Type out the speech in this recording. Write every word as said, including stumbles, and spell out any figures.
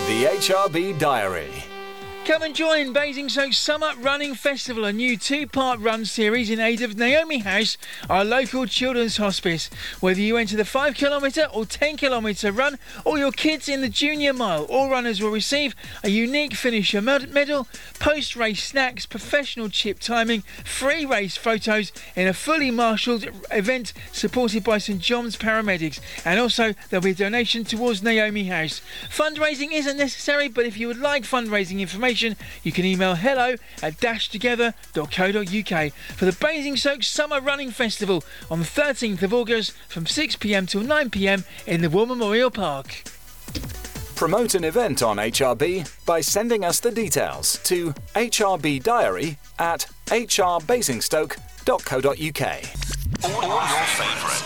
The H R B Diary. Come and join Basingstoke Summer Running Festival, a new two-part run series in aid of Naomi House, our local children's hospice. Whether you enter the five kilometre or ten kilometre run, or your kids in the junior mile, all runners will receive a unique finisher medal, post-race snacks, professional chip timing, free race photos in a fully marshalled event supported by St John's paramedics, and also there'll be a donation towards Naomi House. Fundraising isn't necessary, but if you would like fundraising information, you can email hello at dash together dot co dot uk for the Basingstoke Summer Running Festival on the thirteenth of August from six p m till nine p m in the War Memorial Park. Promote an event on H R B by sending us the details to h r b diary at h r basingstoke dot co dot uk. All your favourites.